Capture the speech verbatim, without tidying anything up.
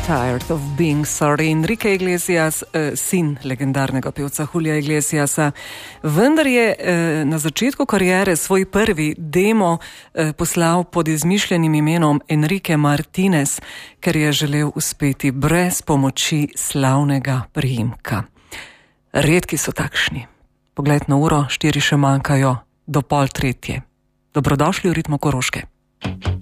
Tired of being sorry. Enrique Iglesias, eh, sin legendarnega pevca Julija Iglesiasa, vendar je eh, na začetku kariere svoj prvi demo eh, poslal pod izmišljenim imenom Enrique Martinez, ker je želel uspeti brez pomoči slavnega priimka. Redki so takšni. Pogled na uro, štiri še manjkajo do pol tretje. Dobrodošli v Ritmu Koroške.